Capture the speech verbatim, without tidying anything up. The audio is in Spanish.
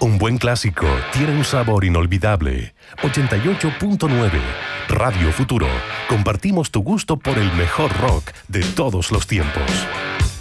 Un buen clásico tiene un sabor inolvidable. ochenta y ocho punto nueve Radio Futuro. Compartimos tu gusto por el mejor rock de todos los tiempos.